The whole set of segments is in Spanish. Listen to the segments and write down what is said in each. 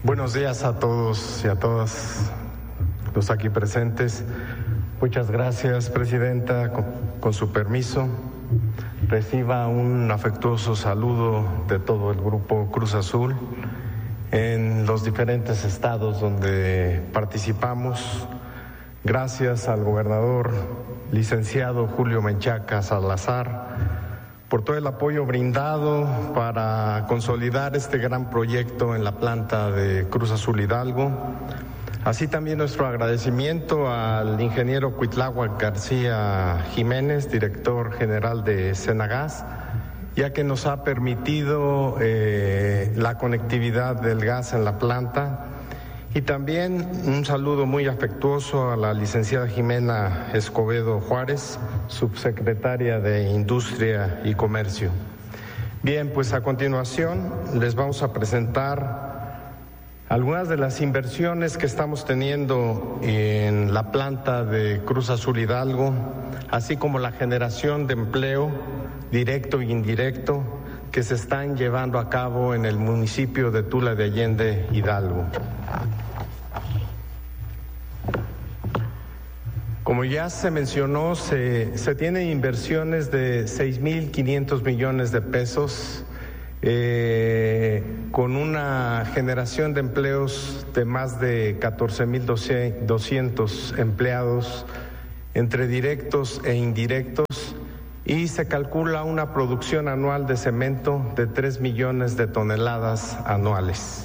Buenos días a todos y a todas los aquí presentes. Muchas gracias, Presidenta. Con su permiso, reciba un afectuoso saludo de todo el Grupo Cruz Azul en los diferentes estados donde participamos. Gracias al gobernador licenciado Julio Menchaca Salazar por todo el apoyo brindado para consolidar este gran proyecto en la planta de Cruz Azul Hidalgo. Así también nuestro agradecimiento al ingeniero Cuitláhuac García Jiménez, director general de Senagas, ya que nos ha permitido la conectividad del gas en la planta. Y también un saludo muy afectuoso a la licenciada Jimena Escobedo Juárez, subsecretaria de Industria y Comercio. Bien, pues a continuación les vamos a presentar algunas de las inversiones que estamos teniendo en la planta de Cruz Azul Hidalgo, así como la generación de empleo directo e indirecto que se están llevando a cabo en el municipio de Tula de Allende, Hidalgo. Como ya se mencionó, se tienen inversiones de 6.500 millones de pesos con una generación de empleos de más de 14.200 empleados entre directos e indirectos, y se calcula una producción anual de cemento de 3 millones de toneladas anuales.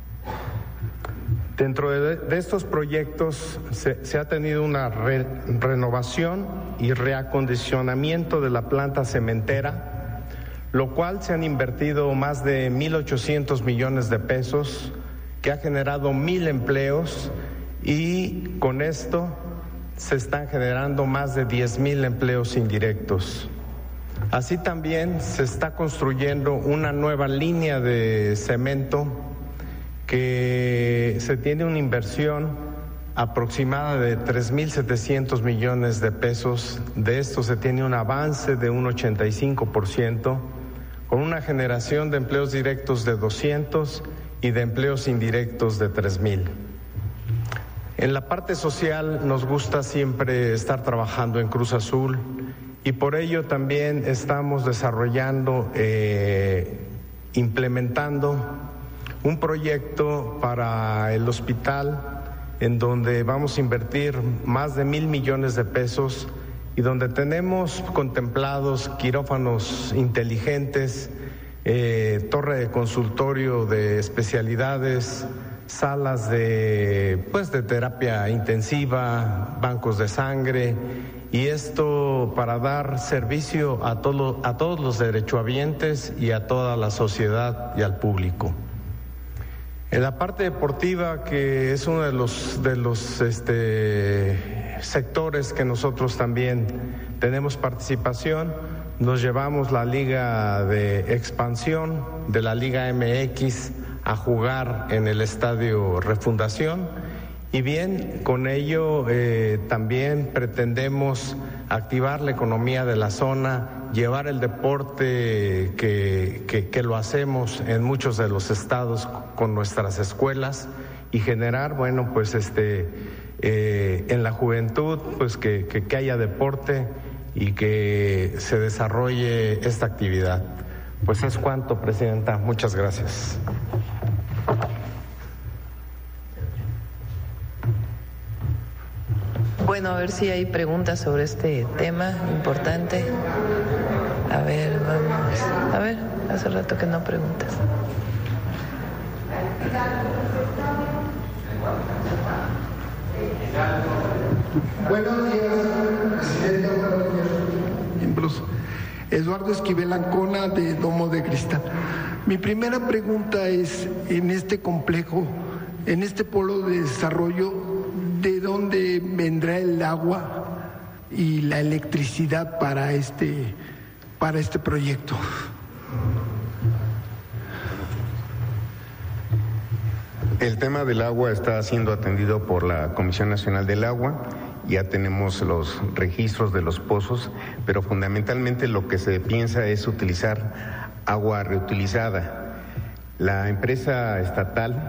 Dentro de estos proyectos se ha tenido una renovación y reacondicionamiento de la planta cementera, lo cual se han invertido más de 1.800 millones de pesos, que ha generado 1,000 empleos, y con esto se están generando más de 10,000 empleos indirectos. Así también se está construyendo una nueva línea de cemento que se tiene una inversión aproximada de 3.700 millones de pesos. De esto se tiene un avance de un 85%, con una generación de empleos directos de 200 y de empleos indirectos de 3,000. En la parte social nos gusta siempre estar trabajando en Cruz Azul, y por ello también estamos desarrollando, implementando un proyecto para el hospital en donde vamos a invertir más de 1,000 millones de pesos y donde tenemos contemplados quirófanos inteligentes, torre de consultorio de especialidades, salas de terapia intensiva, bancos de sangre, y esto para dar servicio a todos los derechohabientes y a toda la sociedad y al público. En la parte deportiva, que es uno de los sectores que nosotros también tenemos participación, nos llevamos la Liga de Expansión de la Liga MX a jugar en el Estadio Refundación, y bien, con ello también pretendemos activar la economía de la zona, llevar el deporte que lo hacemos en muchos de los estados con nuestras escuelas, y generar, en la juventud, pues que haya deporte y que se desarrolle esta actividad. Pues es cuanto, Presidenta. Muchas gracias. Bueno, a ver si hay preguntas sobre este tema importante. A ver, vamos. A ver, hace rato que no preguntas. Buenos días, Presidente. Buenos días, miembros. Eduardo Esquivel Ancona, de Domo de Cristal. Mi primera pregunta es, en este complejo, en este polo de desarrollo, ¿de dónde vendrá el agua y la electricidad para este proyecto? El tema del agua está siendo atendido por la Comisión Nacional del Agua. Ya tenemos los registros de los pozos, pero fundamentalmente lo que se piensa es utilizar agua reutilizada. La empresa estatal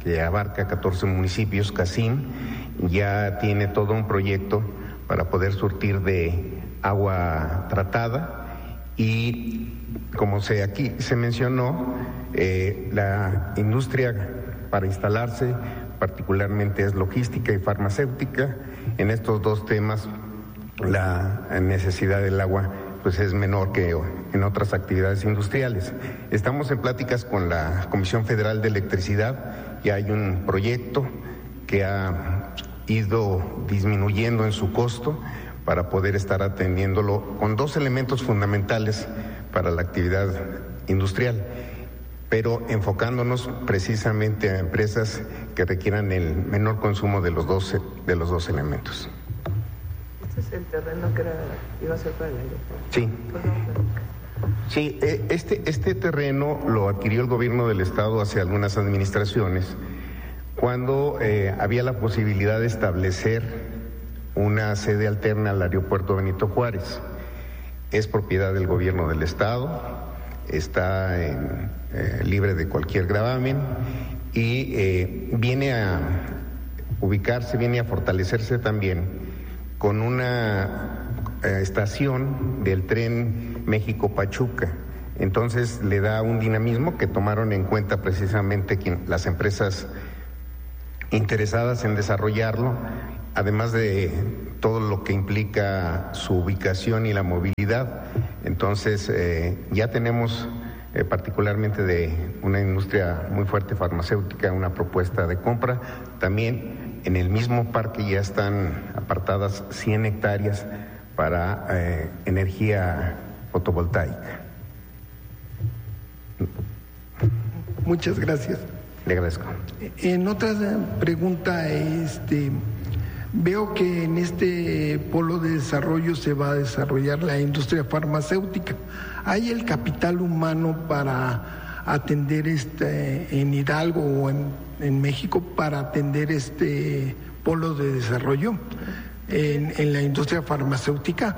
que abarca 14 municipios, CACIM, ya tiene todo un proyecto para poder surtir de agua tratada y, como aquí se mencionó, la industria para instalarse particularmente es logística y farmacéutica. En estos dos temas la necesidad del agua pues es menor que en otras actividades industriales. Estamos en pláticas con la Comisión Federal de Electricidad, y hay un proyecto que ha ido disminuyendo en su costo para poder estar atendiéndolo con dos elementos fundamentales para la actividad industrial, pero enfocándonos precisamente a empresas que requieran el menor consumo de los dos elementos. Este es el terreno que iba a ser para el aeropuerto. Sí. Sí, este terreno lo adquirió el gobierno del estado hace algunas administraciones, cuando había la posibilidad de establecer una sede alterna al aeropuerto Benito Juárez. Es propiedad del gobierno del estado, está libre de cualquier gravamen y viene a ubicarse, viene a fortalecerse también con una estación del tren México-Pachuca. Entonces le da un dinamismo que tomaron en cuenta precisamente las empresas interesadas en desarrollarlo, además de todo lo que implica su ubicación y la movilidad. Entonces ya tenemos particularmente de una industria muy fuerte farmacéutica una propuesta de compra. También en el mismo parque ya están apartadas 100 hectáreas para energía fotovoltaica. Muchas gracias. Le agradezco. En otra pregunta, veo que en este polo de desarrollo se va a desarrollar la industria farmacéutica. ¿Hay el capital humano para atender en Hidalgo o en México para atender este polo de desarrollo en la industria farmacéutica?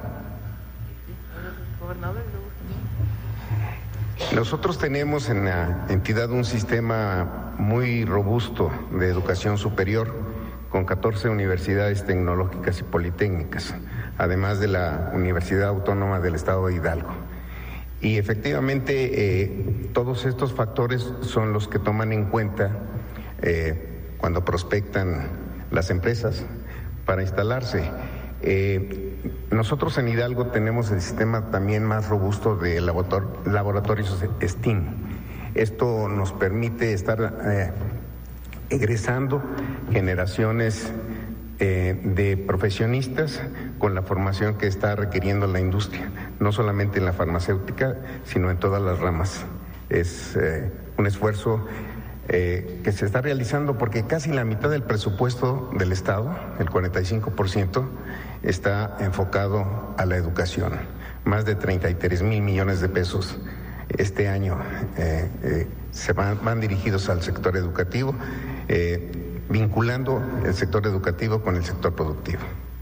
Nosotros tenemos en la entidad un sistema muy robusto de educación superior con 14 universidades tecnológicas y politécnicas, además de la Universidad Autónoma del Estado de Hidalgo. Y efectivamente todos estos factores son los que toman en cuenta cuando prospectan las empresas para instalarse. Nosotros en Hidalgo tenemos el sistema también más robusto de laboratorios STEAM. Esto nos permite estar egresando generaciones de profesionistas con la formación que está requiriendo la industria, no solamente en la farmacéutica, sino en todas las ramas. Es un esfuerzo que se está realizando porque casi la mitad del presupuesto del Estado, el 45%, está enfocado a la educación. Más de 33,000 millones de pesos este año se van dirigidos al sector educativo, vinculando el sector educativo con el sector productivo.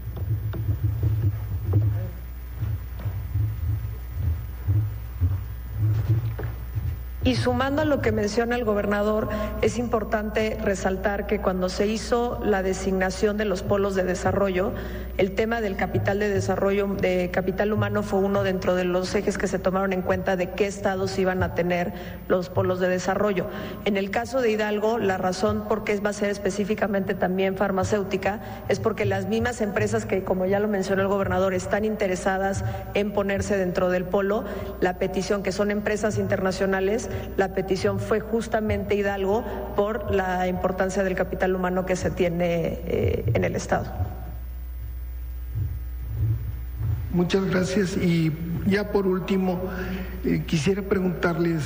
Y sumando a lo que menciona el gobernador, es importante resaltar que cuando se hizo la designación de los polos de desarrollo, el tema del capital de desarrollo, de capital humano, fue uno dentro de los ejes que se tomaron en cuenta de qué estados iban a tener los polos de desarrollo. En el caso de Hidalgo, la razón por qué va a ser específicamente también farmacéutica es porque las mismas empresas que, como ya lo mencionó el gobernador, están interesadas en ponerse dentro del polo, la petición, que son empresas internacionales, la petición fue justamente Hidalgo por la importancia del capital humano que se tiene en el Estado. Muchas gracias. Y ya por último, quisiera preguntarles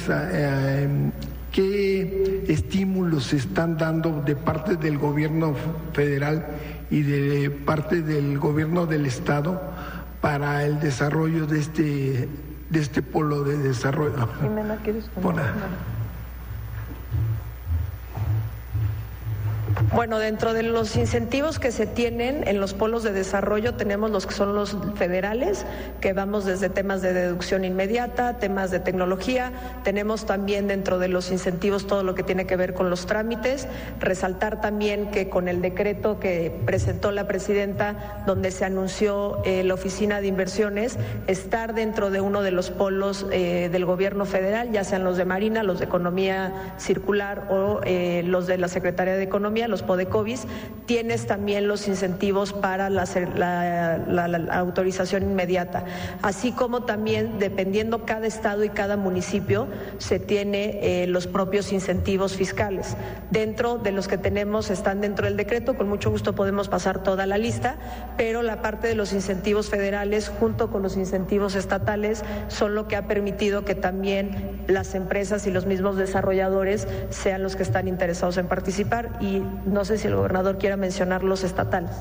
qué estímulos se están dando de parte del gobierno federal y de parte del gobierno del Estado para el desarrollo de este polo de desarrollo. Jimena, ¿quieres comentar? Bueno, dentro de los incentivos que se tienen en los polos de desarrollo tenemos los que son los federales, que vamos desde temas de deducción inmediata, temas de tecnología, tenemos también dentro de los incentivos todo lo que tiene que ver con los trámites, resaltar también que con el decreto que presentó la presidenta, donde se anunció la Oficina de Inversiones, estar dentro de uno de los polos del gobierno federal, ya sean los de Marina, los de Economía Circular o los de la Secretaría de Economía, los PODECOVIS, tienes también los incentivos para la autorización inmediata, así como también, dependiendo cada estado y cada municipio, se tiene los propios incentivos fiscales. Dentro de los que tenemos están dentro del decreto, con mucho gusto podemos pasar toda la lista, pero la parte de los incentivos federales junto con los incentivos estatales son lo que ha permitido que también las empresas y los mismos desarrolladores sean los que están interesados en participar, y no sé si el gobernador quiera mencionar los estatales.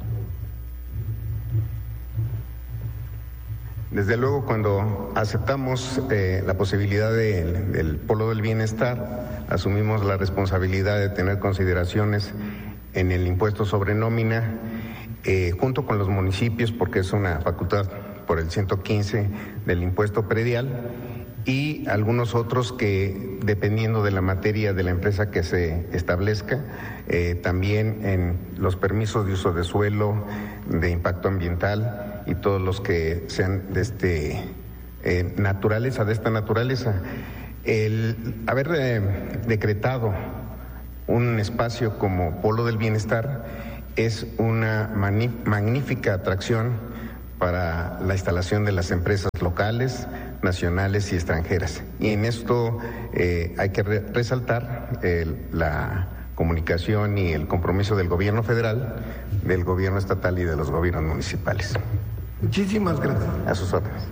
Desde luego, cuando aceptamos la posibilidad del Polo del Bienestar, asumimos la responsabilidad de tener consideraciones en el impuesto sobre nómina, junto con los municipios, porque es una facultad por el 115 del impuesto predial, y algunos otros que, dependiendo de la materia de la empresa que se establezca, también en los permisos de uso de suelo, de impacto ambiental y todos los que sean de esta naturaleza. El haber decretado un espacio como Polo del Bienestar es una magnífica atracción para la instalación de las empresas locales, nacionales y extranjeras. Y en esto hay que resaltar la comunicación y el compromiso del gobierno federal, del gobierno estatal y de los gobiernos municipales. Muchísimas gracias. A sus órdenes.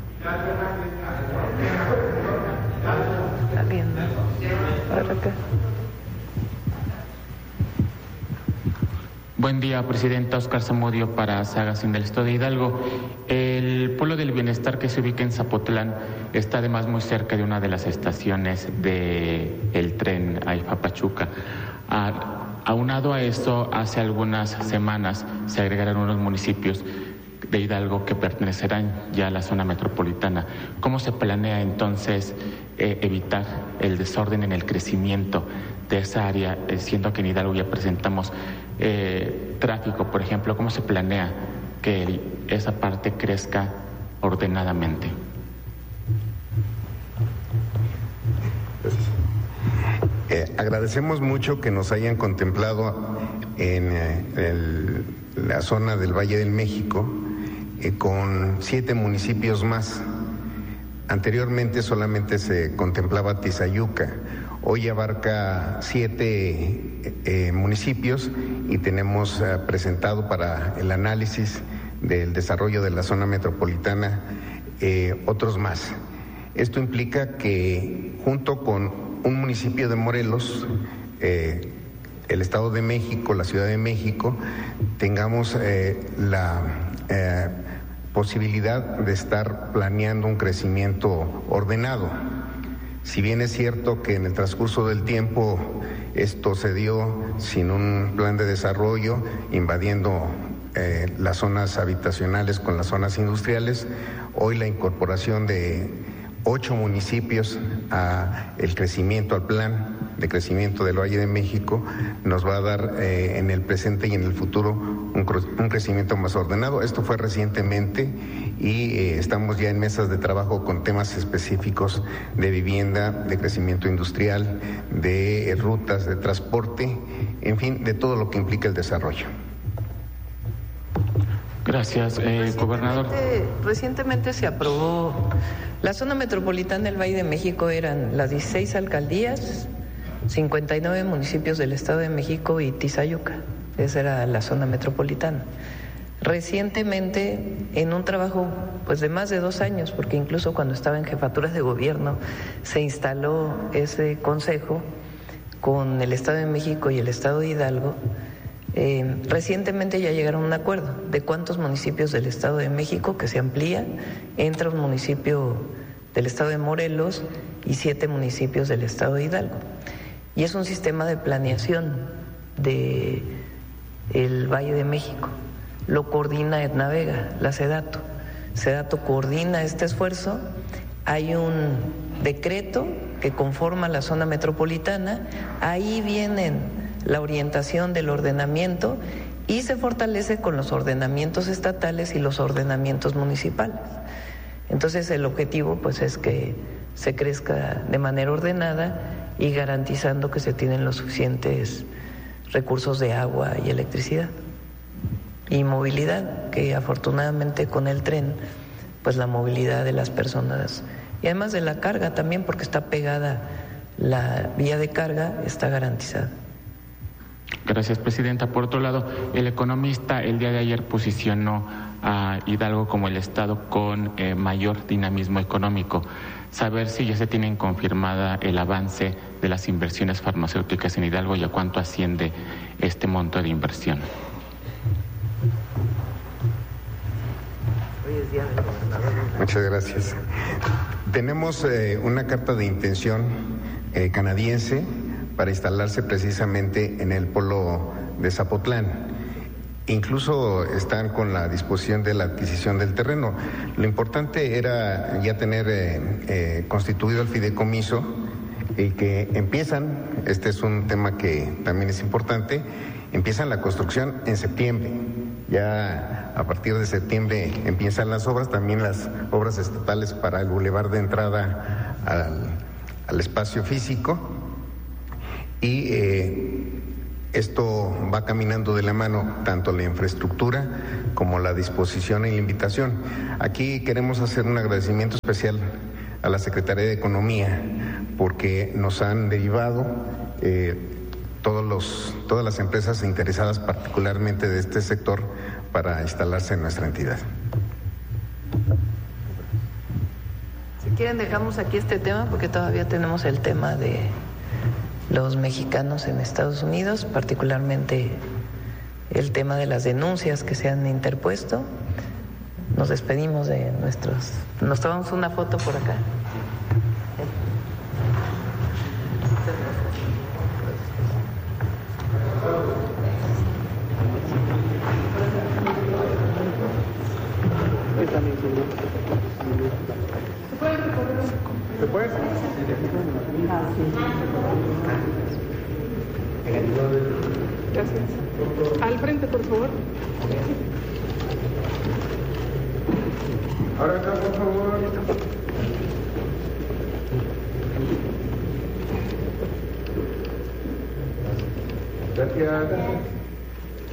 Buen día, Presidenta. Oscar Zamudio para Sagacín del Estado de Hidalgo. El Polo del Bienestar, que se ubica en Zapotlán, está además muy cerca de una de las estaciones del tren AIFA-Pachuca. Aunado a esto, hace algunas semanas se agregaron unos municipios de Hidalgo que pertenecerán ya a la zona metropolitana. ¿Cómo se planea entonces evitar el desorden en el crecimiento de esa área, siendo que en Hidalgo ya presentamos tráfico, por ejemplo? ¿Cómo se planea que esa parte crezca ordenadamente? Agradecemos mucho que nos hayan contemplado en la zona del Valle del México con 7 municipios más. Anteriormente solamente se contemplaba Tizayuca. Hoy abarca 7 municipios y tenemos presentado para el análisis del desarrollo de la zona metropolitana otros más. Esto implica que junto con un municipio de Morelos, el Estado de México, la Ciudad de México, tengamos la posibilidad de estar planeando un crecimiento ordenado. Si bien es cierto que en el transcurso del tiempo esto se dio sin un plan de desarrollo, invadiendo las zonas habitacionales con las zonas industriales, hoy la incorporación de 8 municipios a el crecimiento, al plan de crecimiento del Valle de México, nos va a dar en el presente y en el futuro un crecimiento más ordenado. Esto fue recientemente y estamos ya en mesas de trabajo con temas específicos de vivienda, de crecimiento industrial, de rutas de transporte, en fin, de todo lo que implica el desarrollo. Gracias, gobernador. Recientemente se aprobó la zona metropolitana del Valle de México, eran las 16 alcaldías, 59 municipios del Estado de México y Tizayuca. Esa era la zona metropolitana. Recientemente, en un trabajo pues de más de 2 años, porque incluso cuando estaba en jefaturas de gobierno se instaló ese consejo con el Estado de México y el Estado de Hidalgo. Recientemente ya llegaron a un acuerdo de cuántos municipios del Estado de México que se amplía, entra un municipio del Estado de Morelos y 7 municipios del Estado de Hidalgo. Y es un sistema de planeación de el Valle de México. Lo coordina Ednavega, la SEDATU. SEDATU coordina este esfuerzo. Hay un decreto que conforma la zona metropolitana. Ahí viene la orientación del ordenamiento y se fortalece con los ordenamientos estatales y los ordenamientos municipales. Entonces el objetivo pues es que se crezca de manera ordenada y garantizando que se tienen los suficientes recursos de agua y electricidad y movilidad, que afortunadamente con el tren pues la movilidad de las personas y además de la carga también, porque está pegada la vía de carga, está garantizada. Gracias, presidenta. Por otro lado, el Economista el día de ayer posicionó a Hidalgo como el estado con mayor dinamismo económico. Saber si ya se tienen confirmada el avance de las inversiones farmacéuticas en Hidalgo y a cuánto asciende este monto de inversión. Muchas gracias. Tenemos una carta de intención canadiense para instalarse precisamente en el polo de Zapotlán. Incluso están con la disposición de la adquisición del terreno. Lo importante era ya tener constituido el fideicomiso y que empiezan, este es un tema que también es importante, empiezan la construcción en septiembre. Ya a partir de septiembre empiezan las obras, también las obras estatales para el bulevar de entrada al espacio físico. Y esto va caminando de la mano, tanto la infraestructura como la disposición y la invitación. Aquí queremos hacer un agradecimiento especial a la Secretaría de Economía, porque nos han derivado todas las empresas interesadas particularmente de este sector para instalarse en nuestra entidad. Si quieren dejamos aquí este tema porque todavía tenemos el tema de los mexicanos en Estados Unidos, particularmente el tema de las denuncias que se han interpuesto. Nos despedimos de nos tomamos una foto por acá. ¿Se puede? Gracias. Al frente, por favor. Ahora acá, por favor. Gracias.